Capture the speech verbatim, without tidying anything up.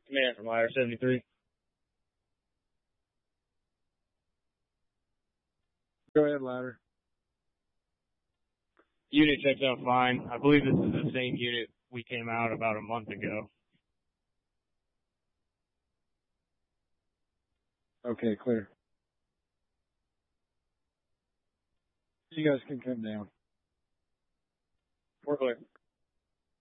Command from Ladder seventy-three. Go ahead, Ladder. Unit checks out fine. I believe this is the same unit we came out about a month ago. Okay, clear. You guys can come down. We're clear.